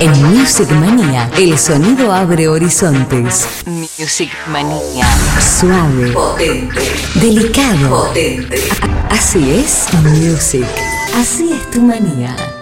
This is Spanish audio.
En Music Manía, el sonido abre horizontes. Music Manía. Suave. Potente. Delicado. Potente. Así es Music. Así es tu manía.